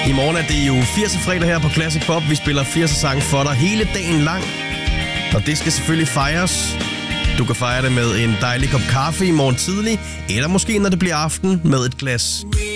I morgen er det jo 80'er fredag her på Classic Pop. Vi spiller 80'er sange for dig hele dagen lang. Og det skal selvfølgelig fejres. Du kan fejre det med en dejlig kop kaffe i morgen tidlig, eller måske når det bliver aften med et glas